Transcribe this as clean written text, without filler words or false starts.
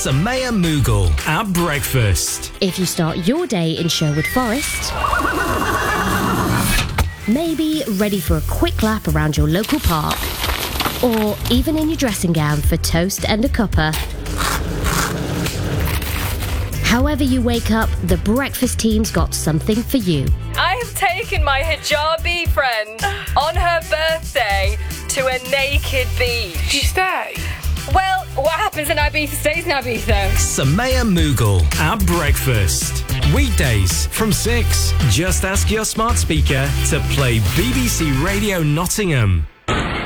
Samaya Mughal at breakfast. If you start your day in Sherwood Forest, maybe ready for a quick lap around your local park, or even in your dressing gown for toast and a cuppa. However you wake up, the breakfast team's got something for you. I have taken my hijabi friend on her birthday to a naked beach. Did you stay? Well, what happens in Ibiza stays in Ibiza. Samaya Mughal at breakfast. Weekdays from 6. Just ask your smart speaker to play BBC Radio Nottingham.